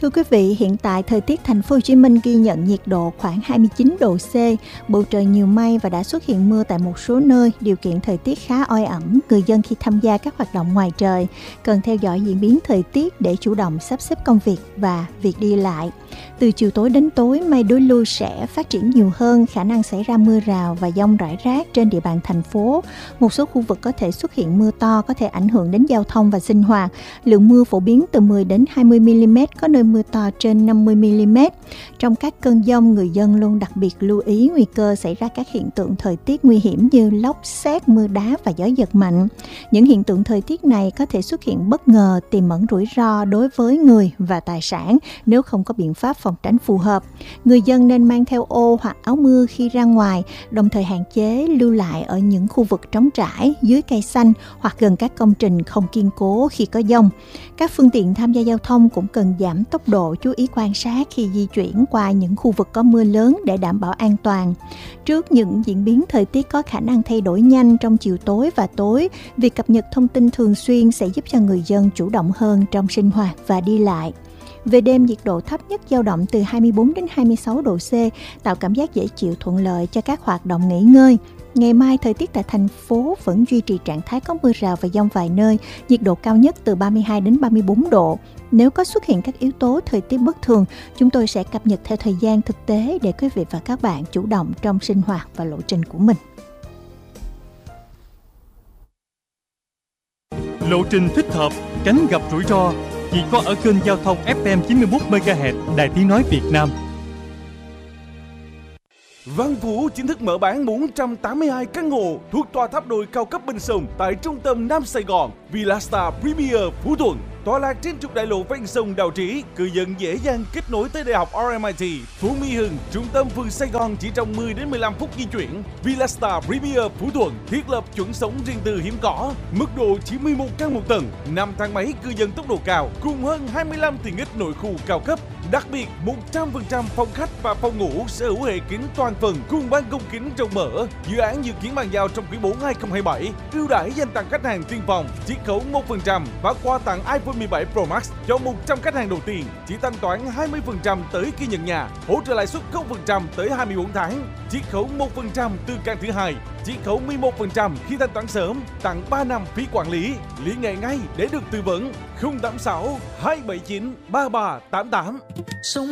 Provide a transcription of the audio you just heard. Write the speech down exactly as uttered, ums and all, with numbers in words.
Thưa quý vị, hiện tại thời tiết thành phố Hồ Chí Minh ghi nhận nhiệt độ khoảng hai mươi chín độ C, bầu trời nhiều mây và đã xuất hiện mưa tại một số nơi. Điều kiện thời tiết khá oi ẩm, người dân khi tham gia các hoạt động ngoài trời cần theo dõi diễn biến thời tiết để chủ động sắp xếp công việc và việc đi lại. Từ chiều tối đến tối, mây đối lưu sẽ phát triển nhiều hơn, khả năng xảy ra mưa rào và dông rải rác trên địa bàn thành phố. Một số khu vực có thể xuất hiện mưa to, có thể ảnh hưởng đến giao thông và sinh hoạt. Lượng mưa phổ biến từ mười đến hai mươi mi-li-mét, có nơi mưa to trên năm mươi mi-li-mét. Trong các cơn dông, người dân luôn đặc biệt lưu ý nguy cơ xảy ra các hiện tượng thời tiết nguy hiểm như lốc, sét, mưa đá và gió giật mạnh. Những hiện tượng thời tiết này có thể xuất hiện bất ngờ, tiềm ẩn rủi ro đối với người và tài sản nếu không có biện pháp phòng tránh phù hợp. Người dân nên mang theo ô hoặc áo mưa khi ra ngoài, đồng thời hạn chế lưu lại ở những khu vực trống trải, dưới cây xanh hoặc gần các công trình không kiên cố khi có dông. Các phương tiện tham gia giao thông cũng cần giảm tốc độ, chú ý quan sát khi di chuyển qua những khu vực có mưa lớn để đảm bảo an toàn. Trước những diễn biến thời tiết có khả năng thay đổi nhanh trong chiều tối và tối, việc cập nhật thông tin thường xuyên sẽ giúp cho người dân chủ động hơn trong sinh hoạt và đi lại. Về đêm, nhiệt độ thấp nhất dao động từ hai mươi bốn đến hai mươi sáu độ C, tạo cảm giác dễ chịu thuận lợi cho các hoạt động nghỉ ngơi. Ngày mai, thời tiết tại thành phố vẫn duy trì trạng thái có mưa rào và dông vài nơi, nhiệt độ cao nhất từ ba mươi hai đến ba mươi bốn độ. Nếu có xuất hiện các yếu tố thời tiết bất thường, chúng tôi sẽ cập nhật theo thời gian thực tế để quý vị và các bạn chủ động trong sinh hoạt và lộ trình của mình. Lộ trình thích hợp, tránh gặp rủi ro chỉ có ở kênh giao thông ép em chín mươi mốt mê ga héc Đài Tiếng nói Việt Nam. Văn Phú chính thức mở bán bốn trăm tám mươi hai căn hộ thuộc tòa tháp đồi cao cấp bên sông tại trung tâm Nam Sài Gòn, Villa Star Premier Phú Thuận. Tọa lạc trên trục đại lộ ven sông Đào Trĩ, cư dân dễ dàng kết nối tới Đại học rờ em i tê, Phú Mỹ Hưng, trung tâm phường Sài Gòn chỉ trong mười đến mười lăm phút di chuyển. Villa Star Premier Phú Thuận thiết lập chuẩn sống riêng tư hiếm có, mức độ chỉ mười một căn một tầng, năm thang máy cư dân tốc độ cao, cùng hơn hai mươi lăm tiện ích nội khu cao cấp. Đặc biệt, một trăm phần trăm phòng khách và phòng ngủ sở hữu hệ kính toàn phần cùng ban công kính rộng mở. Dự án dự kiến bàn giao trong quý bốn hai không hai bảy. Ưu đãi dành tặng khách hàng tiên phòng, chiết khấu một phần trăm và quà tặng iPhone mười bảy Pro Max cho một trăm khách hàng đầu tiên, chỉ thanh toán hai mươi phần trăm tới khi nhận nhà, hỗ trợ lãi suất không phần trăm tới hai mươi bốn tháng, chiết khấu một phần trăm từ căn thứ hai, chiết khấu mười một phần trăm khi thanh toán sớm, tặng ba năm phí quản lý. Liên hệ ngay để được tư vấn. Không tám sáu hai bảy chín ba ba tám tám.